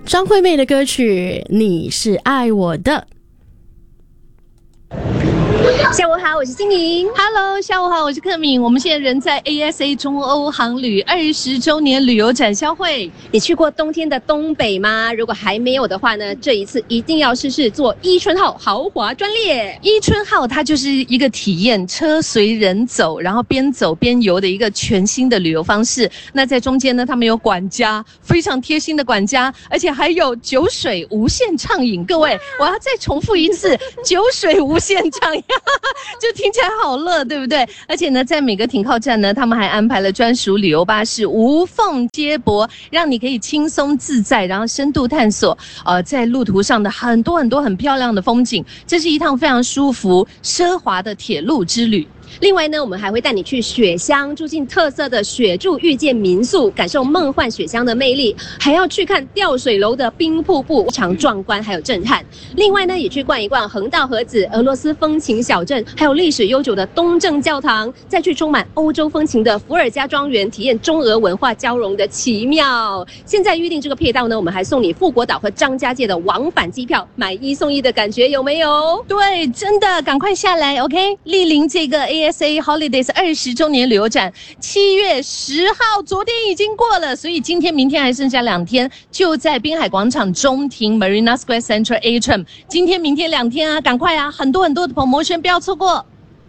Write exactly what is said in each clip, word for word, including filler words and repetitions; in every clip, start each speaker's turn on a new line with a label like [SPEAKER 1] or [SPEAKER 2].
[SPEAKER 1] 张惠妹的歌曲《你是爱我的》。
[SPEAKER 2] 下午好，我是心莹。
[SPEAKER 3] Hello， 下午好，我是克敏。我们现在人在 A S A 中欧航旅二十周年旅游展销会。
[SPEAKER 2] 你去过冬天的东北吗？如果还没有的话呢，这一次一定要试试坐伊春号豪华专列。
[SPEAKER 3] 伊春号它就是一个体验车随人走，然后边走边游的一个全新的旅游方式。那在中间呢，他们有管家，非常贴心的管家，而且还有酒水无限畅饮。各位，我要再重复一次，酒水无限畅饮。就听起来好乐，对不对？而且呢，在每个停靠站呢，他们还安排了专属旅游巴士，无缝接驳，让你可以轻松自在，然后深度探索呃，在路途上的很多很多很漂亮的风景。这是一趟非常舒服、奢华的铁路之旅。
[SPEAKER 2] 另外呢，我们还会带你去雪乡，住进特色的雪住遇见民宿，感受梦幻雪乡的魅力，还要去看吊水楼的冰瀑布，非常壮观还有震撼。另外呢，也去逛一逛横道河子、俄罗斯风情小镇，还有历史悠久的东正教堂，再去充满欧洲风情的伏尔加庄园，体验中俄文化交融的奇妙。现在预定这个配套呢，我们还送你富国岛和张家界的往返机票，买一送一的感觉有没有？
[SPEAKER 3] 对，真的，赶快下来 ，OK， 莅临这个 A S A Holidays 二十周年旅游展，七月十号，昨天已经过了，所以今天、明天还剩下两天，就在滨海广场中庭 Marina Square Central Atrium， 今天、明天两天啊，赶快啊，很多很多的 promotion， 不要错过。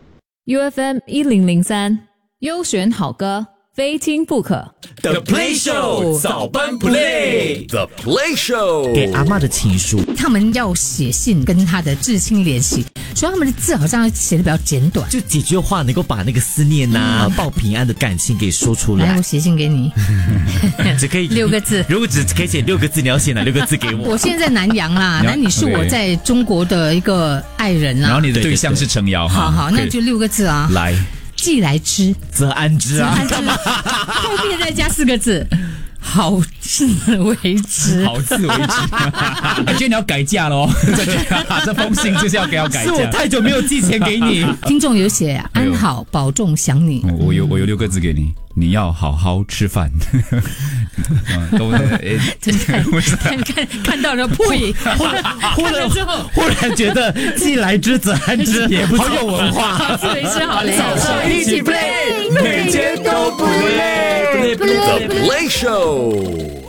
[SPEAKER 4] U F M 一零零三，优选好歌，非听不可。
[SPEAKER 5] The Play Show 早班 Play The Play Show
[SPEAKER 6] 给阿嬷的情书，
[SPEAKER 7] 他们要写信跟他的至亲联系，所以他们的字好像写的比较简短，
[SPEAKER 6] 就几句话能够把那个思念呐、嗯、报平安的感情给说出来。
[SPEAKER 7] 来，我写信给你，
[SPEAKER 6] 只可以
[SPEAKER 7] 六个字。
[SPEAKER 6] 如果只可以写六个字，你要写哪六个字给我？
[SPEAKER 7] 我现在在南洋啦，那你是我在中国的一个爱人啦，
[SPEAKER 5] 然后你的对象是程瑶，
[SPEAKER 7] 好好，那就六个字啊。
[SPEAKER 5] 来。
[SPEAKER 7] 既来之
[SPEAKER 6] 则安之啊，
[SPEAKER 7] 则安之后面再加四个字，好自为之，
[SPEAKER 5] 好自为之。我觉得你要改价咯，这封信就是要给要改价。
[SPEAKER 6] 是我太久没有寄钱给你。
[SPEAKER 7] 听众有写安好保重想你，
[SPEAKER 5] 我有我有六个字给你，你要好好吃饭。都
[SPEAKER 7] 真的看看看到了呸，
[SPEAKER 6] 忽然忽然忽然觉得既来之则安之，也不好有文化，
[SPEAKER 7] 好自为之好嘞。
[SPEAKER 5] 早上一起 play， 每天都不累。The Play Show。